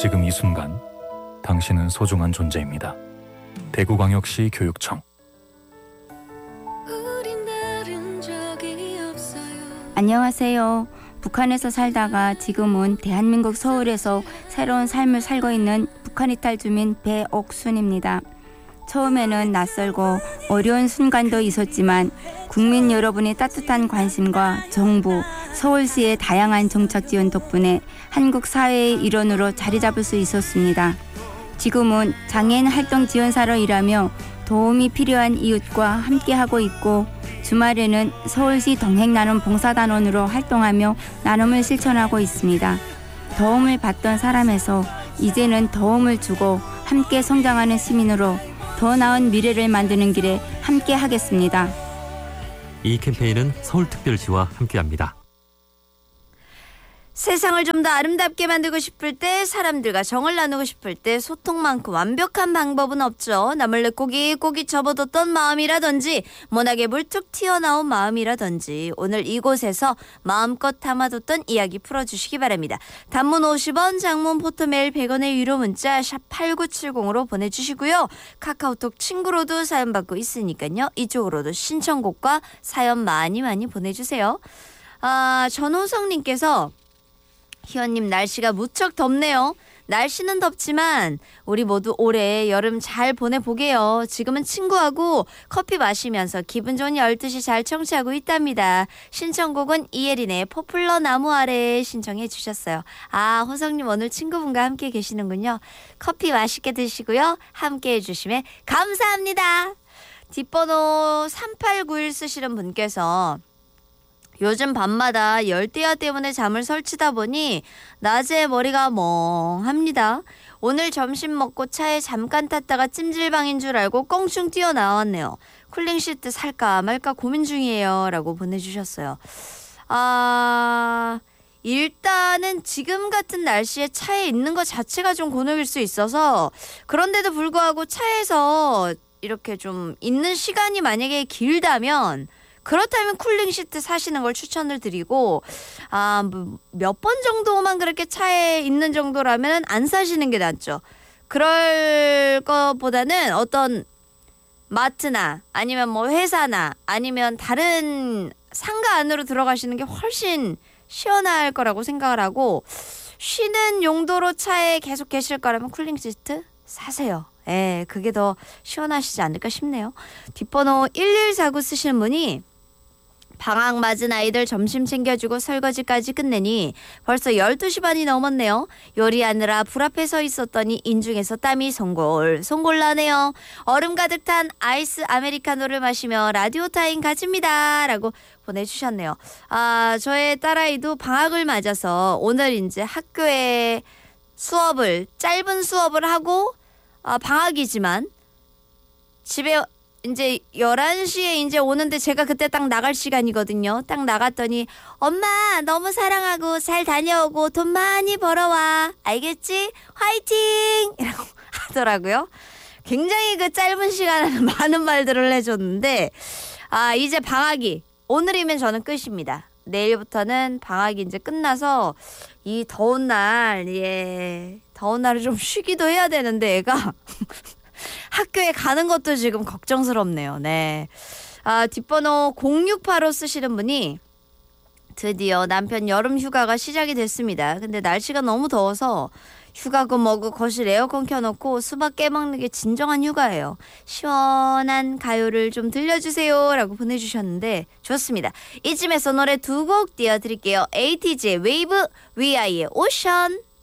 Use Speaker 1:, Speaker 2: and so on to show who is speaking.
Speaker 1: 지금 이 순간 당신은 소중한 존재입니다. 대구광역시 교육청.
Speaker 2: 안녕하세요. 북한에서 살다가 지금은 대한민국 서울에서 새로운 삶을 살고 있는 북한 이탈 주민 배옥순입니다. 처음에는 낯설고 어려운 순간도 있었지만 국민 여러분의 따뜻한 관심과 정부, 서울시의 다양한 정책 지원 덕분에 한국 사회의 일원으로 자리 잡을 수 있었습니다. 지금은 장애인 활동 지원사로 일하며 도움이 필요한 이웃과 함께하고 있고 주말에는 서울시 동행나눔 봉사단원으로 활동하며 나눔을 실천하고 있습니다. 도움을 받던 사람에서 이제는 도움을 주고 함께 성장하는 시민으로 더 나은 미래를 만드는 길에 함께 하겠습니다.
Speaker 3: 이 캠페인은 서울특별시와 함께합니다.
Speaker 4: 세상을 좀 더 아름답게 만들고 싶을 때, 사람들과 정을 나누고 싶을 때 소통만큼 완벽한 방법은 없죠. 나몰래 꼬깃꼬깃 접어뒀던 마음이라든지 모나게 물뚝 튀어나온 마음이라든지 오늘 이곳에서 마음껏 담아뒀던 이야기 풀어주시기 바랍니다. 단문 50원, 장문 포토메일 100원의 유료 문자 샵 8970으로 보내주시고요. 카카오톡 친구로도 사연 받고 있으니까요. 이쪽으로도 신청곡과 사연 많이 보내주세요. 전호성님께서 희원님, 날씨가 무척 덥네요. 날씨는 덥지만 우리 모두 올해 여름 잘 보내보게요. 지금은 친구하고 커피 마시면서 기분 좋은 12시 잘 청취하고 있답니다. 신청곡은 이예린의 포플러 나무 아래 신청해 주셨어요. 호성님 오늘 친구분과 함께 계시는군요. 커피 맛있게 드시고요. 함께 해주시면 감사합니다. 뒷번호 3891 쓰시는 분께서 요즘 밤마다 열대야 때문에 잠을 설치다 보니 낮에 머리가 멍합니다. 오늘 점심 먹고 차에 잠깐 탔다가 찜질방인 줄 알고 껑충 뛰어나왔네요. 쿨링 시트 살까 말까 고민 중이에요. 라고 보내주셨어요. 일단은 지금 같은 날씨에 차에 있는 것 자체가 좀 곤혹일 수 있어서 그런데도 불구하고 차에서 이렇게 좀 있는 시간이 만약에 길다면 그렇다면 쿨링 시트 사시는 걸 추천을 드리고 몇 번 정도만 그렇게 차에 있는 정도라면 안 사시는 게 낫죠. 그럴 것보다는 어떤 마트나 아니면 뭐 회사나 아니면 다른 상가 안으로 들어가시는 게 훨씬 시원할 거라고 생각을 하고 쉬는 용도로 차에 계속 계실 거라면 쿨링 시트 사세요. 그게 더 시원하시지 않을까 싶네요. 뒷번호 1149 쓰시는 분이 방학 맞은 아이들 점심 챙겨주고 설거지까지 끝내니 벌써 12시 반이 넘었네요. 요리하느라 불 앞에 서 있었더니 인중에서 땀이 송골 나네요. 얼음 가득 탄 아이스 아메리카노를 마시며 라디오 타임 가집니다. 라고 보내주셨네요. 저의 딸아이도 방학을 맞아서 오늘 이제 학교에 짧은 수업을 하고 방학이지만 집에 이제 11시에 이제 오는데 제가 그때 딱 나갈 시간이거든요. 딱 나갔더니 엄마 너무 사랑하고 잘 다녀오고 돈 많이 벌어와. 알겠지? 화이팅! 이라고 하더라고요. 굉장히 그 짧은 시간에 많은 말들을 해줬는데 이제 방학이 오늘이면 저는 끝입니다. 내일부터는 방학이 이제 끝나서 이 더운 날을 좀 쉬기도 해야 되는데 애가 학교에 가는 것도 지금 걱정스럽네요. 네. 뒷번호 0685 쓰시는 분이 드디어 남편 여름 휴가가 시작이 됐습니다. 근데 날씨가 너무 더워서 휴가고 뭐고 거실 에어컨 켜놓고 수박 깨먹는 게 진정한 휴가예요. 시원한 가요를 좀 들려주세요. 라고 보내주셨는데 좋습니다. 이쯤에서 노래 2곡 띄워드릴게요. 에이티즈의 웨이브, 위아이의 오션.